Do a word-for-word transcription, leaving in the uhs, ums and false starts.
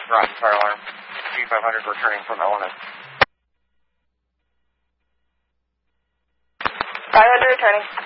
Rotten fire alarm. G five hundred returning from L N S. five hundred returning.